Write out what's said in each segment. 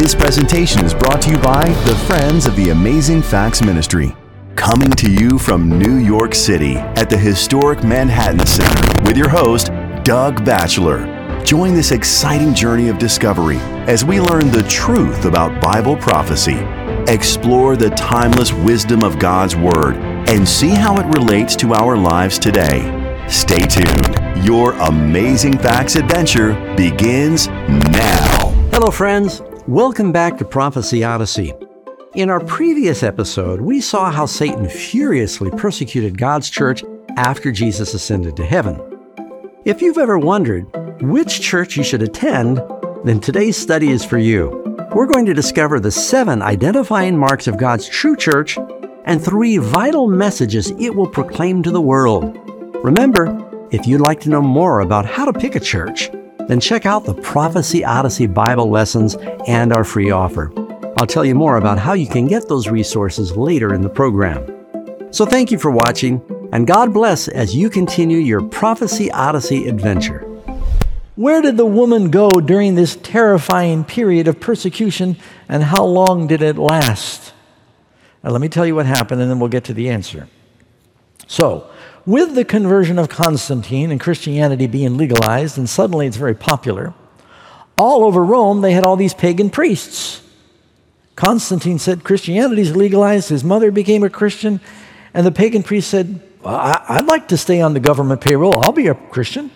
This presentation is brought to you by the Friends of the Amazing Facts Ministry. Coming to you from New York City at the historic Manhattan Center with your host, Doug Batchelor. Join this exciting journey of discovery as we learn the truth about Bible prophecy, explore the timeless wisdom of God's Word, and see how it relates to our lives today. Stay tuned. Your Amazing Facts adventure begins now. Hello, friends. Welcome back to Prophecy Odyssey. In our previous episode, we saw how Satan furiously persecuted God's church after Jesus ascended to heaven. If you've ever wondered which church you should attend, then today's study is for you. We're going to discover the 7 identifying marks of God's true church and 3 vital messages it will proclaim to the world. Remember, if you'd like to know more about how to pick a church, then check out the Prophecy Odyssey Bible lessons and our free offer. I'll tell you more about how you can get those resources later in the program. So thank you for watching, and God bless as you continue your Prophecy Odyssey adventure. Where did the woman go during this terrifying period of persecution, and how long did it last? Now, let me tell you what happened, and then we'll get to the answer. So, with the conversion of Constantine and Christianity being legalized, and suddenly it's very popular, all over Rome they had all these pagan priests. Constantine said Christianity's legalized, his mother became a Christian, and the pagan priest said, well, I'd like to stay on the government payroll, I'll be a Christian.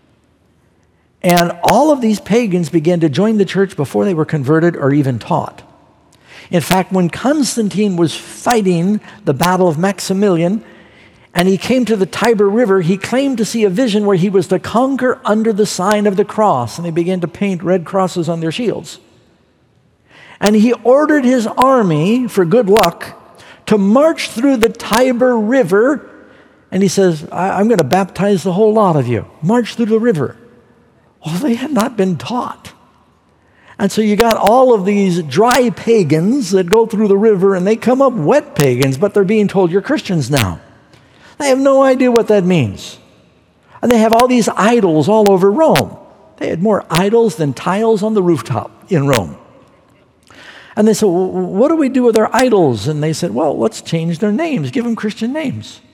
And all of these pagans began to join the church before they were converted or even taught. In fact, when Constantine was fighting the Battle of Maximilian, and he came to the Tiber River, he claimed to see a vision where he was to conquer under the sign of the cross, and they began to paint red crosses on their shields. And he ordered his army, for good luck, to march through the Tiber River, and he says, I'm going to baptize the whole lot of you. March through the river. Well, they had not been taught. And so you got all of these dry pagans that go through the river, and they come up wet pagans, but they're being told you're Christians now. They have no idea what that means. And they have all these idols all over Rome. They had more idols than tiles on the rooftop in Rome. And they said, well, what do we do with our idols? And they said, well, let's change their names, give them Christian names.